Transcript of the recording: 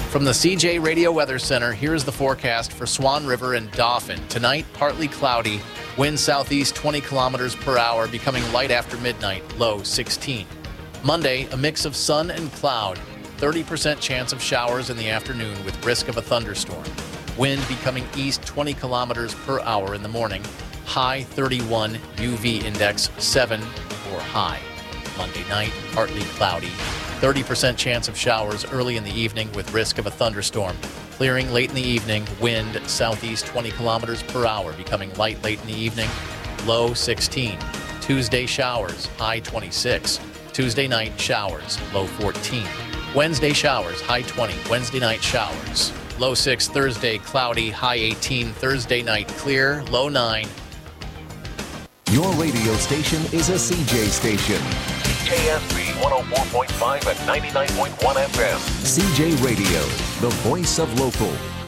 From the CJ Radio Weather Center, here's the forecast for Swan River and Dauphin. Tonight, partly cloudy, wind southeast 20 kilometers per hour, becoming light after midnight, low 16. Monday, a mix of sun and cloud, 30% chance of showers in the afternoon with risk of a thunderstorm. Wind becoming east 20 kilometers per hour in the morning, high 31, UV index 7 or high. Monday night, partly cloudy. 30% chance of showers early in the evening with risk of a thunderstorm. Clearing late in the evening, wind southeast 20 kilometers per hour, becoming light late in the evening, low 16. Tuesday showers, high 26. Tuesday night showers, low 14. Wednesday showers, high 20. Wednesday night showers, low 6. Thursday cloudy, high 18. Thursday night clear, low 9. Your radio station is a CJ station. KSB 104.5 and 99.1 FM. CJ Radio, the voice of local.